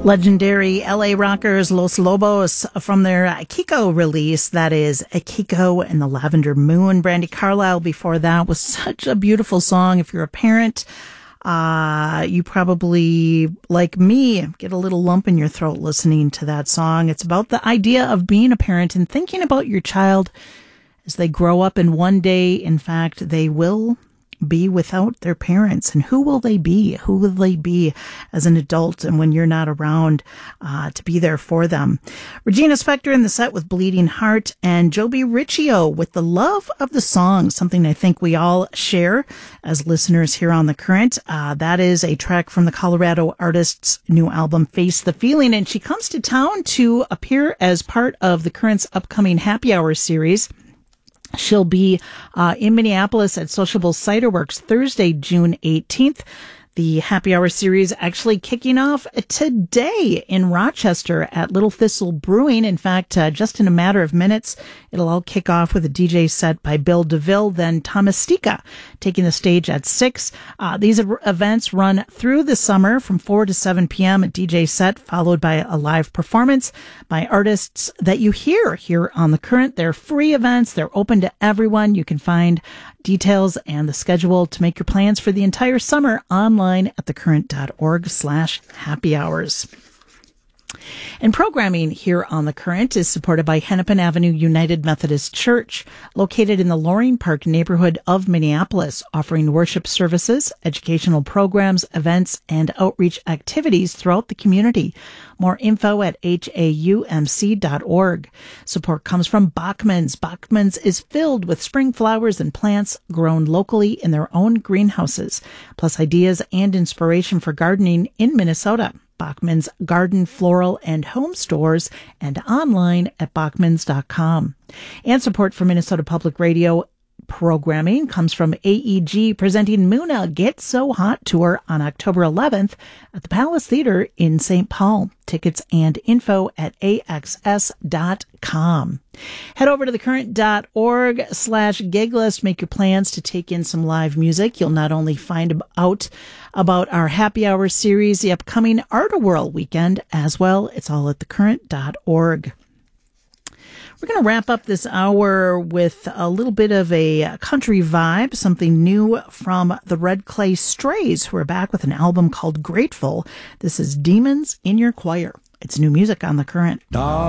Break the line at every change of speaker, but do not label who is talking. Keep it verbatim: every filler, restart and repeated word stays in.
Legendary L A rockers Los Lobos from their Kiko release, that is Kiko and the Lavender Moon. Brandi Carlile before that was such a beautiful song. If you're a parent, uh, you probably, like me, get a little lump in your throat listening to that song. It's about the idea of being a parent and thinking about your child as they grow up, and one day, in fact, they will be without their parents. And who will they be? Who will they be as an adult and when you're not around uh, to be there for them? Regina Spektor in the set with Bleeding Heart, and Joby Riccio with The Love of the Song, something I think we all share as listeners here on The Current. Uh, that is a track from the Colorado artist's new album, Face the Feeling, and she comes to town to appear as part of The Current's upcoming Happy Hour series. She'll be uh, in Minneapolis at Sociable Cider Works Thursday, June eighteenth. The Happy Hour series actually kicking off today in Rochester at Little Thistle Brewing. In fact, uh, just in a matter of minutes, it'll all kick off with a D J set by Bill DeVille, then Thomas Stika taking the stage at six. Uh, these events run through the summer from four to seven p.m. A D J set followed by a live performance by artists that you hear here on The Current. They're free events. They're open to everyone. You can find details and the schedule to make your plans for the entire summer online at thecurrent.org slash happy hours. And programming here on The Current is supported by Hennepin Avenue United Methodist Church, located in the Loring Park neighborhood of Minneapolis, offering worship services, educational programs, events, and outreach activities throughout the community. More info at H A U M C dot org. Support comes from Bachman's. Bachman's is filled with spring flowers and plants grown locally in their own greenhouses, plus ideas and inspiration for gardening in Minnesota. Bachman's Garden, Floral, and Home Stores, and online at bachmans dot com. And support for Minnesota Public Radio programming comes from A E G, presenting Muna Get So Hot Tour on October eleventh at the Palace Theater in Saint Paul. Tickets and info at A X S dot com. Head over to thecurrent.org slash giglist. Make your plans to take in some live music. You'll not only find out about our Happy Hour series, the upcoming Art Whirl weekend as well. It's all at thecurrent dot org. We're going to wrap up this hour with a little bit of a country vibe, something new from the Red Clay Strays, who are back with an album called Grateful. This is Demons in Your Choir. It's new music on The Current.